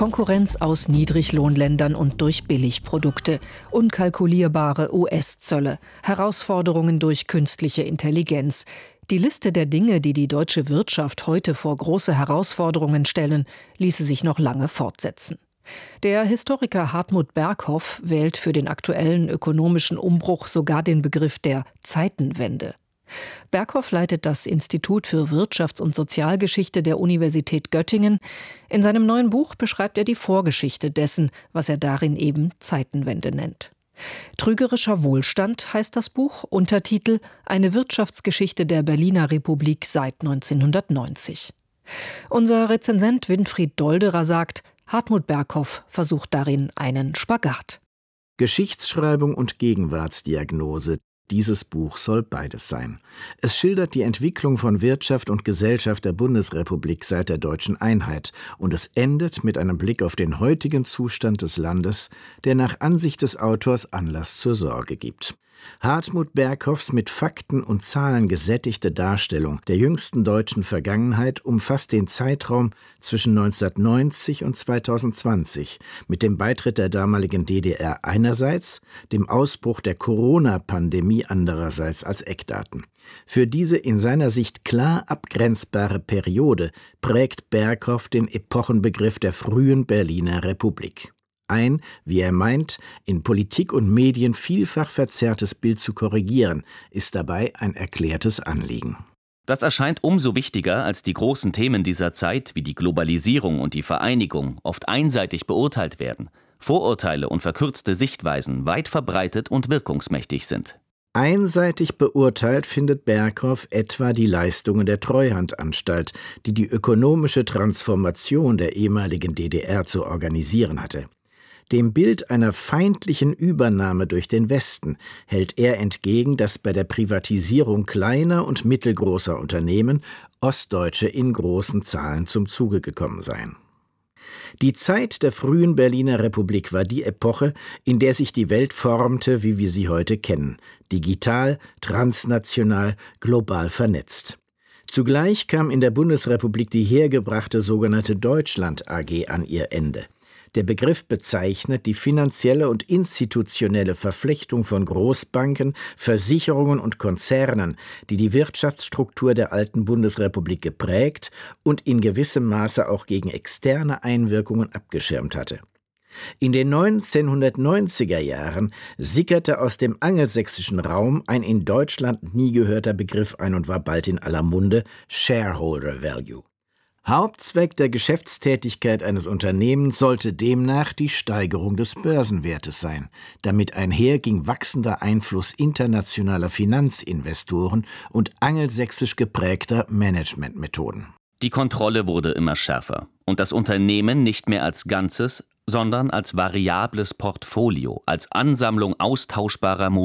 Konkurrenz aus Niedriglohnländern und durch Billigprodukte, unkalkulierbare US-Zölle, Herausforderungen durch künstliche Intelligenz. Die Liste der Dinge, die die deutsche Wirtschaft heute vor große Herausforderungen stellen, ließe sich noch lange fortsetzen. Der Historiker Hartmut Berghoff wählt für den aktuellen ökonomischen Umbruch sogar den Begriff der Zeitenwende. Berghoff leitet das Institut für Wirtschafts- und Sozialgeschichte der Universität Göttingen. In seinem neuen Buch beschreibt er die Vorgeschichte dessen, was er darin eben Zeitenwende nennt. Trügerischer Wohlstand heißt das Buch, Untertitel Eine Wirtschaftsgeschichte der Berliner Republik seit 1990. Unser Rezensent Winfried Dolderer sagt, Hartmut Berghoff versucht darin einen Spagat. Geschichtsschreibung und Gegenwartsdiagnose. Dieses Buch soll beides sein. Es schildert die Entwicklung von Wirtschaft und Gesellschaft der Bundesrepublik seit der deutschen Einheit und es endet mit einem Blick auf den heutigen Zustand des Landes, der nach Ansicht des Autors Anlass zur Sorge gibt. Hartmut Berghoffs mit Fakten und Zahlen gesättigte Darstellung der jüngsten deutschen Vergangenheit umfasst den Zeitraum zwischen 1990 und 2020 mit dem Beitritt der damaligen DDR einerseits, dem Ausbruch der Corona-Pandemie andererseits als Eckdaten. Für diese in seiner Sicht klar abgrenzbare Periode prägt Berghoff den Epochenbegriff der frühen Berliner Republik. Ein, wie er meint, in Politik und Medien vielfach verzerrtes Bild zu korrigieren, ist dabei ein erklärtes Anliegen. Das erscheint umso wichtiger, als die großen Themen dieser Zeit wie die Globalisierung und die Vereinigung oft einseitig beurteilt werden, Vorurteile und verkürzte Sichtweisen weit verbreitet und wirkungsmächtig sind. Einseitig beurteilt findet Berghoff etwa die Leistungen der Treuhandanstalt, die die ökonomische Transformation der ehemaligen DDR zu organisieren hatte. Dem Bild einer feindlichen Übernahme durch den Westen hält er entgegen, dass bei der Privatisierung kleiner und mittelgroßer Unternehmen Ostdeutsche in großen Zahlen zum Zuge gekommen seien. Die Zeit der frühen Berliner Republik war die Epoche, in der sich die Welt formte, wie wir sie heute kennen, digital, transnational, global vernetzt. Zugleich kam in der Bundesrepublik die hergebrachte sogenannte Deutschland AG an ihr Ende. Der Begriff bezeichnet die finanzielle und institutionelle Verflechtung von Großbanken, Versicherungen und Konzernen, die die Wirtschaftsstruktur der alten Bundesrepublik geprägt und in gewissem Maße auch gegen externe Einwirkungen abgeschirmt hatte. In den 1990er Jahren sickerte aus dem angelsächsischen Raum ein in Deutschland nie gehörter Begriff ein und war bald in aller Munde: Shareholder Value. Hauptzweck der Geschäftstätigkeit eines Unternehmens sollte demnach die Steigerung des Börsenwertes sein. Damit einher ging wachsender Einfluss internationaler Finanzinvestoren und angelsächsisch geprägter Managementmethoden. Die Kontrolle wurde immer schärfer und das Unternehmen nicht mehr als Ganzes, sondern als variables Portfolio, als Ansammlung austauschbarer